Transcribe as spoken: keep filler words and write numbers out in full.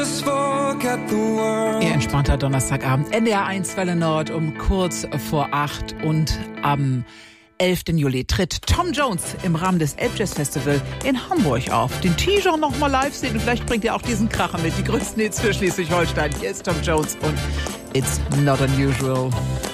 Ihr entspannter Donnerstagabend, N D R eins Welle Nord um kurz vor acht und am elften Juli tritt Tom Jones im Rahmen des Elbjazz Festival in Hamburg auf. Den T-Shirt noch mal live sehen und vielleicht bringt ihr auch diesen Kracher mit, die größten Hits für Schleswig-Holstein. Hier ist Tom Jones und It's Not Unusual.